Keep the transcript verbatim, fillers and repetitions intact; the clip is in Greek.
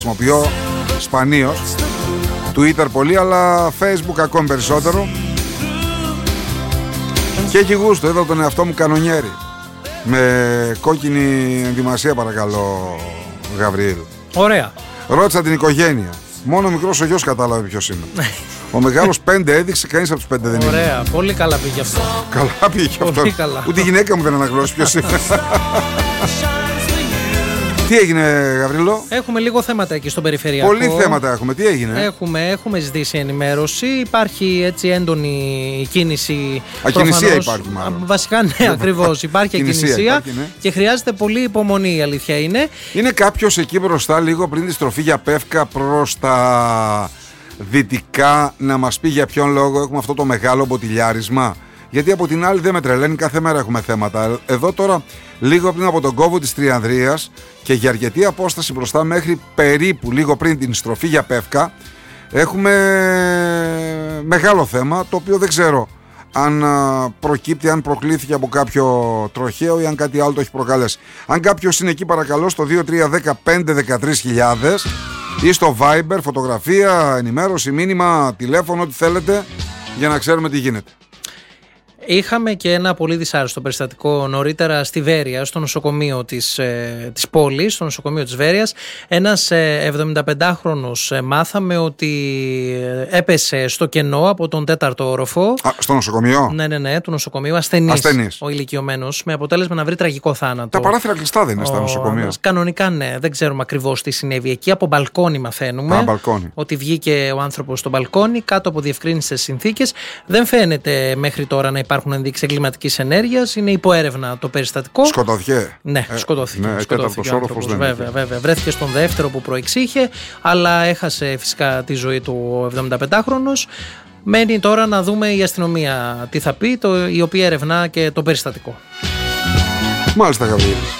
χρησιμοποιώ σπανίως. Twitter πολύ, αλλά Facebook ακόμη περισσότερο. Και έχει γούστο, είδα τον εαυτό μου κανονιέρι. Με κόκκινη ενδυμασία παρακαλώ, Γαβριήλ. Ωραία. Ρώτησα την οικογένεια. Μόνο ο μικρός ο γιος κατάλαβε ποιος είμαι. Ο μεγάλος πέντε έδειξε, κανείς από τους πέντε δεν είναι. Ωραία, πολύ καλά πήγε αυτό. Καλά πήγε και αυτό. Ούτε η γυναίκα μου δεν αναγνώρισε ποιος είναι. Τι έγινε, Γαβρίλο? Έχουμε λίγο θέματα εκεί στον περιφερειακό. Πολλοί θέματα έχουμε. Τι έγινε? Έχουμε, έχουμε ζητήσει ενημέρωση. Υπάρχει έτσι έντονη κίνηση. Ακινησία υπάρχει μάλλον. Βασικά ναι, ακριβώς. Υπάρχει ακινησία υπάρχει, ναι. Και χρειάζεται πολύ υπομονή, η αλήθεια είναι. Είναι κάποιος εκεί μπροστά, λίγο πριν τη στροφή για Πεύκα προς τα δυτικά, να μας πει για ποιον λόγο έχουμε αυτό το μεγάλο μποτιλιάρισμα? Γιατί από την άλλη δεν με τρελαίνει, κάθε μέρα έχουμε θέματα. Εδώ τώρα, λίγο πριν από τον κόβο της Τριανδρίας και για αρκετή απόσταση μπροστά μέχρι περίπου λίγο πριν την στροφή για Πεύκα, έχουμε μεγάλο θέμα, το οποίο δεν ξέρω αν προκύπτει, αν προκλήθηκε από κάποιο τροχαίο ή αν κάτι άλλο το έχει προκαλέσει. Αν κάποιος είναι εκεί, παρακαλώ στο δύο τρία ένα πέντε ένα τρία χιλιάδες ή στο Viber, φωτογραφία, ενημέρωση, μήνυμα, τηλέφωνο, ό,τι θέλετε, για να ξέρουμε τι γίνεται. Είχαμε και ένα πολύ δυσάρεστο περιστατικό νωρίτερα στη Βέρεια, στο νοσοκομείο της, ε, της πόλης, στο νοσοκομείο της Βέρειας. Ένας ε, εβδομηνταπεντάχρονος ε, μάθαμε ότι ε, έπεσε στο κενό από τον τέταρτο όροφο. Α, στο νοσοκομείο? Ναι, ναι, ναι, του νοσοκομείου. Ασθενής, Ασθενής. Ο ηλικιωμένος, με αποτέλεσμα να βρει τραγικό θάνατο. Τα παράθυρα κλειστά δεν είναι στα ο, νοσοκομεία? Κανονικά ναι, δεν ξέρουμε ακριβώς τι συνέβη εκεί. Από μπαλκόνι μαθαίνουμε. Α, μπαλκόνι. Ότι βγήκε ο άνθρωπος στο μπαλκόνι κάτω από διευκρίνησες συνθήκες. Δεν φαίνεται μέχρι τώρα να υπάρχουν ενδείξεις εγκληματικής ενέργειας. Είναι υποέρευνα το περιστατικό. Σκοτώθηκε. Ναι, ε, σκοτώθηκε. Ναι, σκοτώθηκε όροφος δεν βέβαια, βέβαια. Βρέθηκε στον δεύτερο που προεξήχε, αλλά έχασε φυσικά τη ζωή του ο εβδομηνταπεντάχρονος. Μένει τώρα να δούμε η αστυνομία τι θα πει, το, η οποία ερευνά και το περιστατικό. Μάλιστα, Γαβρίλη.